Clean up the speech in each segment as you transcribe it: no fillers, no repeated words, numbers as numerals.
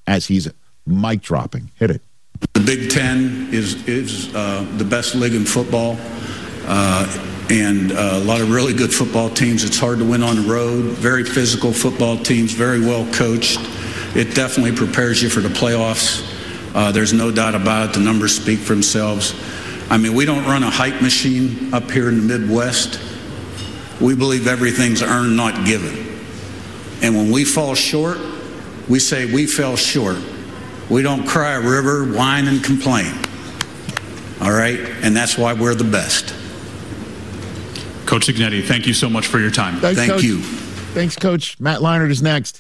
as he's mic dropping. Hit it. The Big Ten is the best league in football, and a lot of really good football teams. It's hard to win on the road. Very physical football teams, very well coached. It definitely prepares you for the playoffs. There's no doubt about it. The numbers speak for themselves. I mean, we don't run a hype machine up here in the Midwest. We believe everything's earned, not given. And when we fall short, we say we fell short. We don't cry a river, whine, and complain. All right? And that's why we're the best. Coach Cignetti, thank you so much for your time. Thanks, Thank you. Thanks, Coach. Matt Leinart is next.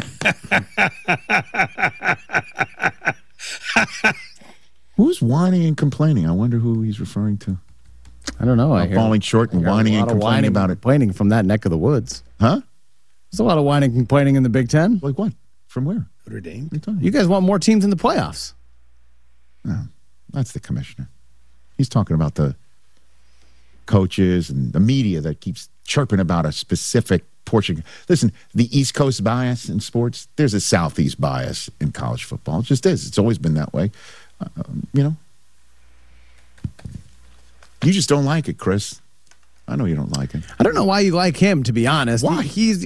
Who's whining and complaining? I wonder who he's referring to. I don't know. I hear falling short and whining and complaining about it. Complaining from that neck of the woods. Huh? There's a lot of whining and complaining in the Big Ten. Like what? From where? Notre Dame. You guys want more teams in the playoffs. No, that's the commissioner. He's talking about the coaches and the media that keeps chirping about a specific portion. Listen, the East Coast bias in sports, there's a Southeast bias in college football. It just is. It's always been that way. You know? You just don't like it, Chris. I know you don't like it. I don't know why you like him, to be honest. Why? He's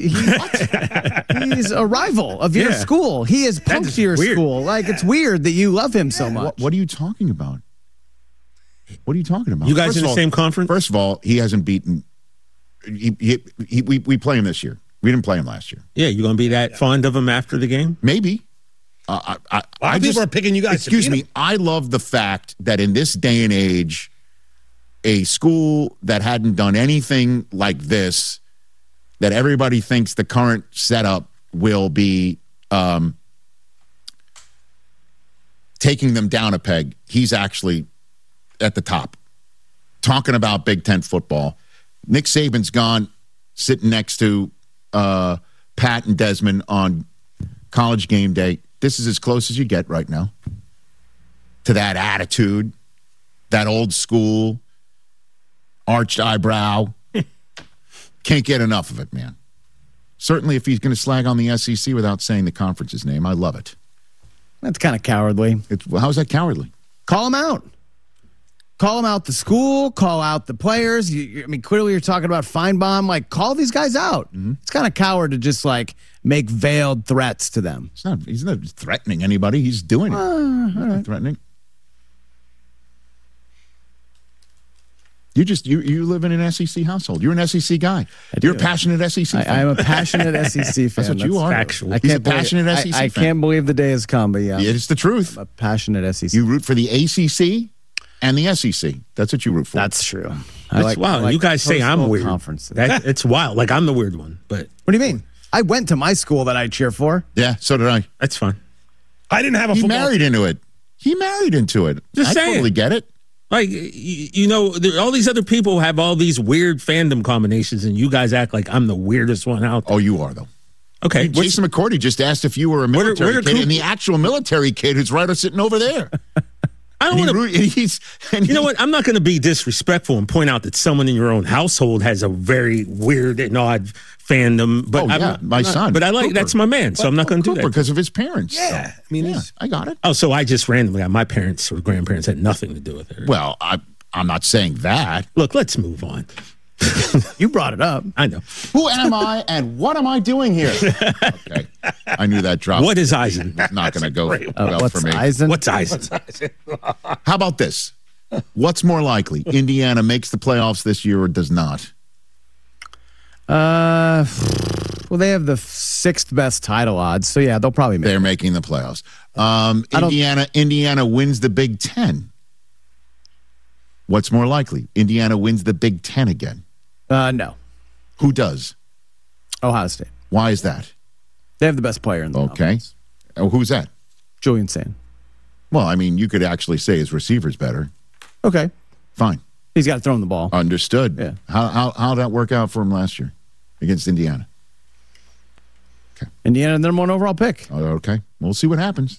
a rival of your school. He is punked to your school. Like, it's weird that you love him so much. What are you talking about? What are you talking about? You guys in the same conference? First of all, he hasn't beaten. We play him this year. We didn't play him last year. Yeah, you going to be that fond of him after the game? Maybe. A lot of people are picking you guys. Excuse me. I love the fact that in this day and age, a school that hadn't done anything like this, that everybody thinks the current setup will be taking them down a peg. He's actually at the top. Talking about Big Ten football. Nick Saban's gone, sitting next to Pat and Desmond on College Game Day. This is as close as you get right now to that attitude, that old school, arched eyebrow. Can't get enough of it, man. Certainly if he's going to slag on the SEC without saying the conference's name, I love it. That's kind of cowardly. How's that cowardly? Call him out. Call him out the school. Call out the players. I mean, clearly you're talking about Feinbaum. Like, call these guys out. Mm-hmm. It's kind of coward to just, like, make veiled threats to them. He's not threatening anybody. He's doing it. All right. Threatening. You live in an SEC household. You're an SEC guy. You're a passionate SEC fan. I'm a passionate SEC fan. That's what you are. Factual. He's a passionate SEC fan. I can't believe the day has come, but yeah. It's the truth. I'm a passionate SEC. You root for the ACC and the SEC. That's what you root for. That's true. Wow, you guys say I'm weird. It's wild. Like, I'm the weird one. But what do you mean? I went to my school that I cheer for. Yeah, so did I. That's fine. I didn't have a football. He married into it. Just saying. I totally get it. Like, you know, all these other people have all these weird fandom combinations, and you guys act like I'm the weirdest one out there. Oh, you are, though. Okay. Jason McCourty just asked if you were a military kid, and the actual military kid who's right sitting over there. I don't want to. You know what? I'm not going to be disrespectful and point out that someone in your own household has a very weird and odd fandom. But my son. But I like Cooper. That's my man, so I'm not going to do that because of his parents. Yeah, so. I mean, I got it. Oh, so I just randomly got my parents or grandparents had nothing to do with it. Well, I'm not saying that. Look, let's move on. You brought it up. I know. Who am I and what am I doing here? Okay. I knew that drop. What is Eisen? Not going to go well for me. Eisen? What's Eisen? How about this? What's more likely? Indiana makes the playoffs this year or does not? Well, they have the 6th best title odds, so yeah, they'll probably make. They're making the playoffs. Indiana wins the Big Ten. What's more likely? Indiana wins the Big Ten again. No. Who does? Ohio State. Why is that? They have the best player in the offense. Who's that? Julian Sand. Well, I mean, you could actually say his receiver's better. Okay. Fine. He's got to throw him the ball. Understood. Yeah. How'd that work out for him last year against Indiana? Okay. Indiana, number 1 overall pick. Okay. We'll see what happens.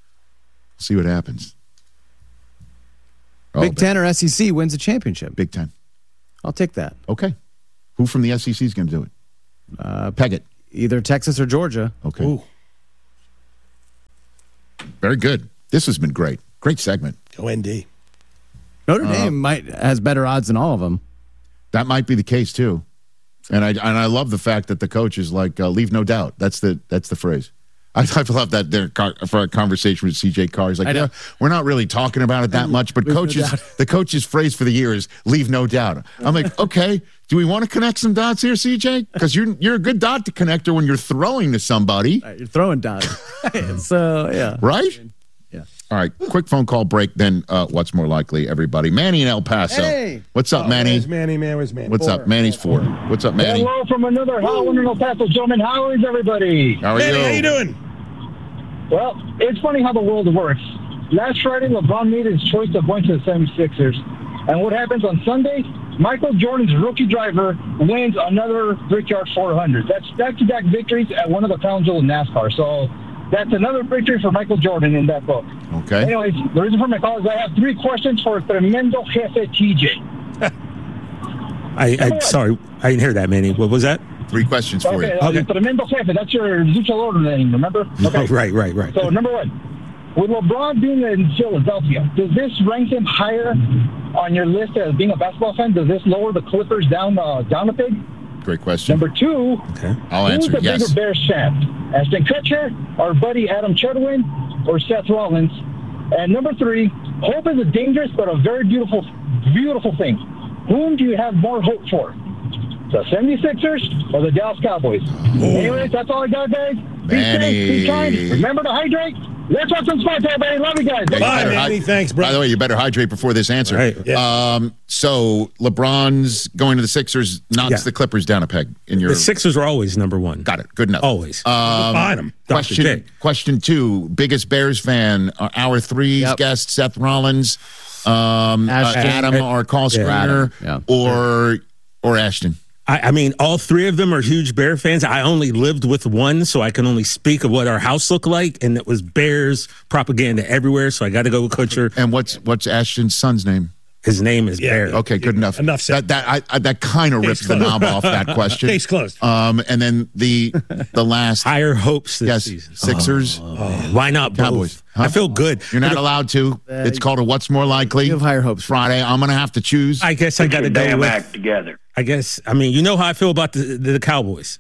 Big Ten or SEC wins a championship. Big Ten. I'll take that. Okay. Who from the SEC is going to do it? Peg it. Either Texas or Georgia. Okay. Ooh. Very good. This has been great. Great segment. Go ND. Notre Dame has better odds than all of them. That might be the case too. And I love the fact that the coach is like, leave no doubt. That's the phrase. I love that there for a conversation with CJ Carr. He's like, yeah, we're not really talking about it that much, but the coach's phrase for the year is leave no doubt. I'm like, okay, do we want to connect some dots here, CJ? Because you're a good dot to connector when you're throwing to somebody. You're throwing dots. So, yeah. Right? Yeah. All right, quick phone call break, then what's more likely, everybody. Manny in El Paso. Hey. What's up, Manny? Where's Manny, man? Where's Manny? What's up? Manny's 4. What's up, Manny? Hello from another Holland in El Paso, gentlemen. How is everybody? How are Manny, you? how you doing? Well, it's funny how the world works. Last Friday, LeBron made his choice of going to the 76ers. And what happens on Sunday? Michael Jordan's rookie driver wins another Brickyard 400. That's back-to-back victories at one of the crown jewels of NASCAR. So that's another victory for Michael Jordan in that book. Okay. Anyways, the reason for my call is I have 3 questions for Tremendo Jefe TJ. Sorry, I didn't hear that, Manny. What was that? 3 questions for you. Okay. Tremendo Jefe, that's your luchador name, remember? Okay. Oh, right. So, number 1, with LeBron being in Philadelphia, does this rank him higher on your list as being a basketball fan? Does this lower the Clippers down a peg? Great question. Number 2, I'll who's answer the yes. bigger Bears champ? Ashton Kutcher, our buddy Adam Chudwin, or Seth Rollins? And number 3, hope is a dangerous but a very beautiful thing. Whom do you have more hope for? The 76ers or the Dallas Cowboys? Anyways, that's all I got, guys. Be safe, be kind. Remember to hydrate. Let's watch some sports, everybody. Love you guys. Yeah, Bye, Manny. Thanks, bro. By the way, you better hydrate before this answer. Right. Yeah. So LeBron's going to the Sixers knocks the Clippers down a peg. In your The Sixers are always number 1. Got it. Good enough. Always. Find him. Question 2. Biggest Bears fan. Hour 3's guest Seth Rollins, Adam, our call screener, or Ashton. I mean, all 3 of them are huge Bear fans. I only lived with one, so I can only speak of what our house looked like, and it was Bears propaganda everywhere. So I got to go with Kutcher. And what's Ashton's son's name? His name is Bear. Okay, good enough. Enough said. That kind of rips the knob off that question. Case closed. And then the last Higher hopes this season. Sixers. Why not both? Cowboys. Huh? I feel good. You're not allowed to. It's called a What's More Likely. You have higher hopes. Friday. I'm going to have to choose. I guess I got to go Damn with. act together. I guess. I mean, you know how I feel about the Cowboys.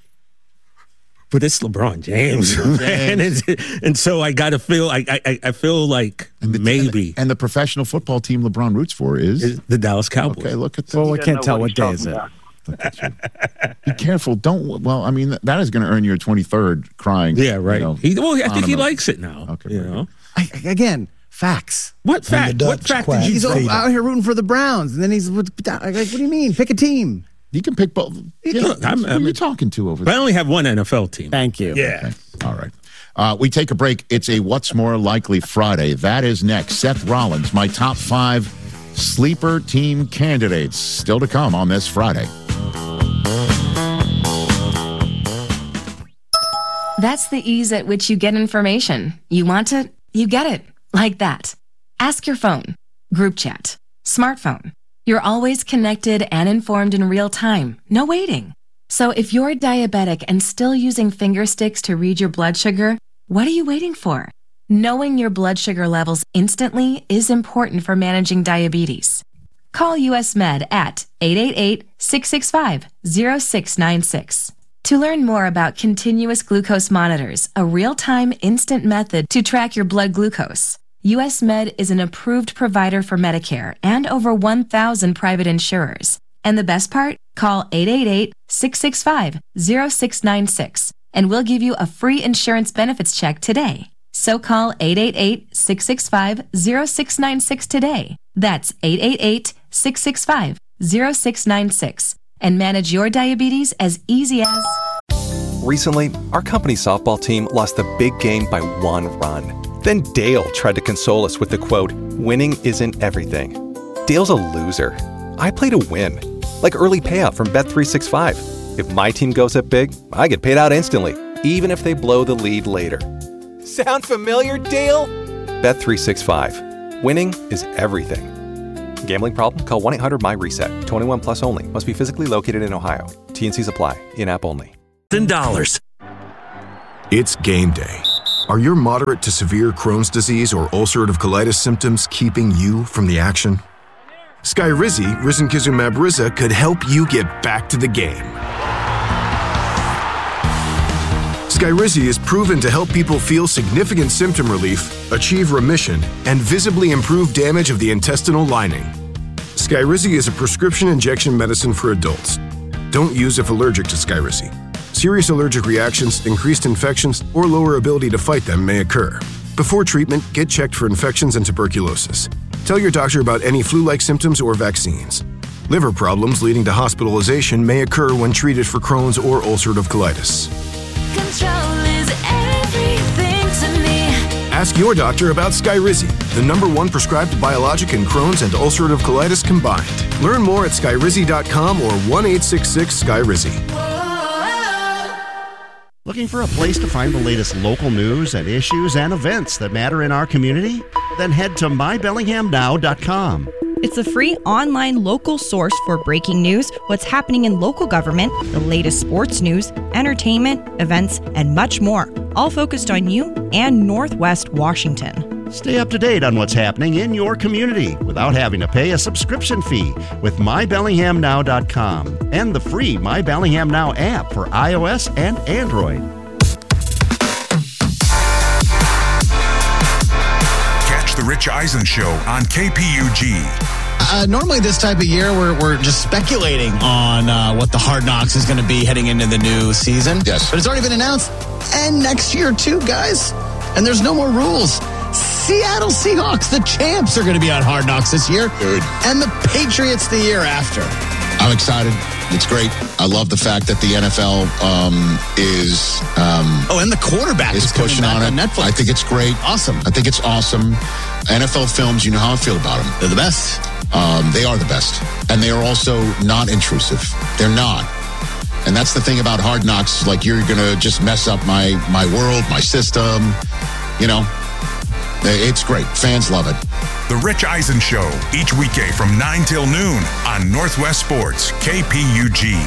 But it's LeBron James, man. And so I got to feel. I feel like maybe. And the professional football team LeBron roots for is the Dallas Cowboys. Okay, look at that. Well, we can't tell what day is it. Be careful. Don't. Well, I mean, that is going to earn you a 23rd crying. Yeah, right. You know, I think he likes it now. Okay, you know. Again, facts. What fact? What fact did you He's say? out here rooting for the Browns, and then he's like, what do you mean? Pick a team. You can pick both. Yeah, who are you talking to over But there? I only have one NFL team. Thank you. Yeah. Okay. All right. We take a break. It's a What's More Likely Friday. That is next. Seth Rollins, my top 5 sleeper team candidates. Still to come on this Friday. That's the ease at which you get information. You want it, you get it. Like that. Ask your phone. Group chat. Smartphone. You're always connected and informed in real time. No waiting. So if you're diabetic and still using finger sticks to read your blood sugar, what are you waiting for? Knowing your blood sugar levels instantly is important for managing diabetes. Call US Med at 888-665-0696. To learn more about continuous glucose monitors, a real-time instant method to track your blood glucose, US Med is an approved provider for Medicare and over 1,000 private insurers. And the best part? Call 888-665-0696 and we'll give you a free insurance benefits check today. So call 888-665-0696 today. That's 888-665-0696 and manage your diabetes as easy as... Recently, our company softball team lost the big game by 1 run. Then Dale tried to console us with the quote, "Winning isn't everything." Dale's a loser. I play to win. Like early payout from Bet365. If my team goes up big, I get paid out instantly, even if they blow the lead later. Sound familiar, Dale? Bet365. Winning is everything. Gambling problem? Call 1-800-MY-RESET. 21 plus only. Must be physically located in Ohio. T&Cs apply. In-app only. $10. It's game day. Are your moderate to severe Crohn's disease or ulcerative colitis symptoms keeping you from the action? Skyrizi, risankizumab Riza, could help you get back to the game. Skyrizi is proven to help people feel significant symptom relief, achieve remission, and visibly improve damage of the intestinal lining. Skyrizi is a prescription injection medicine for adults. Don't use if allergic to Skyrizi. Serious allergic reactions, increased infections, or lower ability to fight them may occur. Before treatment, get checked for infections and tuberculosis. Tell your doctor about any flu-like symptoms or vaccines. Liver problems leading to hospitalization may occur when treated for Crohn's or ulcerative colitis. Control is everything to me. Ask your doctor about Skyrizi, the #1 prescribed biologic in Crohn's and ulcerative colitis combined. Learn more at skyrizi.com or 1-866-SKYRIZI. Looking for a place to find the latest local news and issues and events that matter in our community? Then head to mybellinghamnow.com. It's a free online local source for breaking news, what's happening in local government, the latest sports news, entertainment, events, and much more, all focused on you and Northwest Washington. Stay up to date on what's happening in your community without having to pay a subscription fee with mybellinghamnow.com and the free My Bellingham Now app for iOS and Android. Catch The Rich Eisen Show on KPUG. Normally this time of year, we're just speculating on what the Hard Knocks is going to be heading into the new season. Yes. But it's already been announced. And next year too, guys. And there's no more rules. Seattle Seahawks, the champs, are going to be on Hard Knocks this year. Good. And the Patriots the year after. I'm excited. It's great. I love the fact that the NFL is... and the quarterback is pushing coming back on it. on Netflix. I think it's great. Awesome. I think it's awesome. NFL films, you know how I feel about them. They're the best. They are the best. And they are also not intrusive. They're not. And that's the thing about Hard Knocks. Like, you're going to just mess up my world, my system. You know, it's great. Fans love it. The Rich Eisen Show, each weekday from 9 till noon on Northwest Sports, KPUG.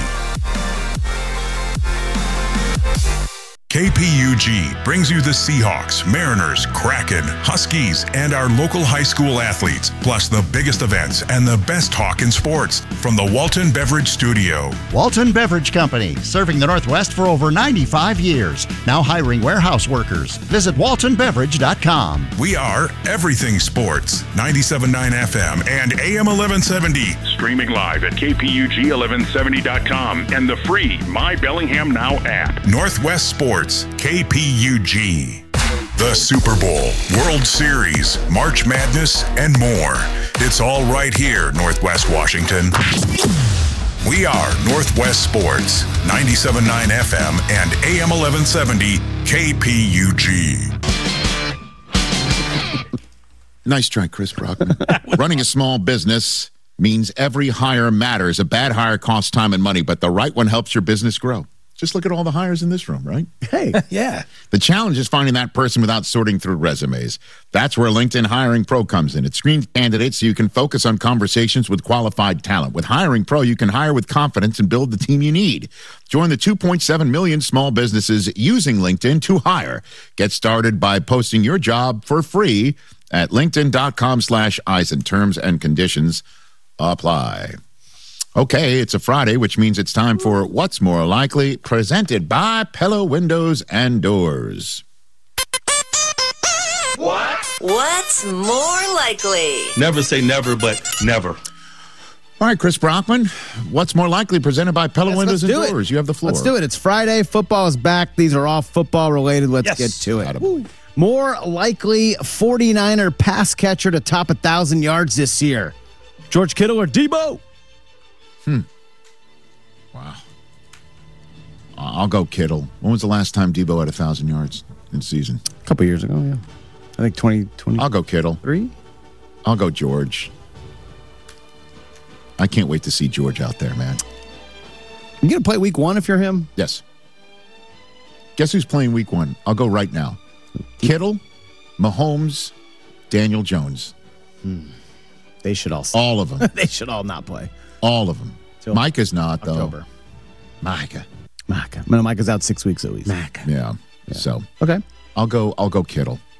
KPUG brings you the Seahawks, Mariners, Kraken, Huskies, and our local high school athletes, plus the biggest events and the best talk in sports from the Walton Beverage Studio. Walton Beverage Company, serving the Northwest for over 95 years. Now hiring warehouse workers. Visit waltonbeverage.com. We are everything sports, 97.9 FM and AM 1170. Streaming live at KPUG1170.com and the free My Bellingham Now app. Northwest Sports. KPUG. The Super Bowl, World Series, March Madness, and more. It's all right here, Northwest Washington. We are Northwest Sports, 97.9 FM and AM 1170 KPUG. Nice try, Chris Brockman. Running a small business means every hire matters. A bad hire costs time and money, but the right one helps your business grow. Just look at all the hires in this room, right? Hey, yeah. The challenge is finding that person without sorting through resumes. That's where LinkedIn Hiring Pro comes in. It screens candidates so you can focus on conversations with qualified talent. With Hiring Pro, you can hire with confidence and build the team you need. Join the 2.7 million small businesses using LinkedIn to hire. Get started by posting your job for free at linkedin.com/Eisen. Terms and conditions apply. Okay, it's a Friday, which means it's time for What's More Likely, presented by Pella Windows and Doors. What's more likely? Never say never, but never. All right, Chris Brockman, What's More Likely, presented by Pella Windows and Doors. You have the floor. Let's do it. It's Friday. Football is back. These are all football related. Let's get to it. More likely 49er pass catcher to top 1,000 yards this year. George Kittle or Debo? Wow. I'll go Kittle. When was the last time Debo had 1,000 yards in season? A couple years ago, yeah. I think 2020. I'll go Kittle. 3? I'll go George. I can't wait to see George out there, man. You going to play week 1 if you're him? Yes. Guess who's playing week 1? I'll go right now. Kittle, Mahomes, Daniel Jones. They should all of them. They should all not play. All of them. Micah's not, October. though. Micah. No, Micah's out 6 weeks at least. Yeah. So. Okay. I'll go Kittle.